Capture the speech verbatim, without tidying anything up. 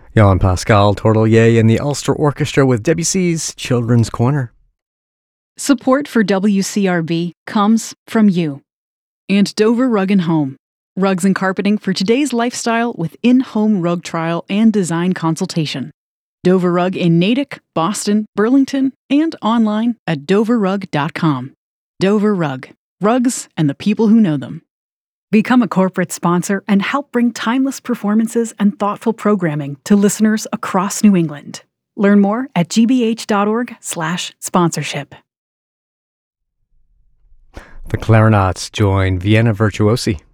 Jan Pascal Tortelier and the Ulster Orchestra with Debussy's Children's Corner. Support for W C R B comes from you and Dover Rug and Home. Rugs and carpeting for today's lifestyle with in-home rug trial and design consultation. Dover Rug in Natick, Boston, Burlington, and online at dover rug dot com. Dover Rug. Rugs and the people who know them. Become a corporate sponsor and help bring timeless performances and thoughtful programming to listeners across New England. Learn more at g b h dot org slash sponsorship. The Clarinets join Vienna Virtuosi.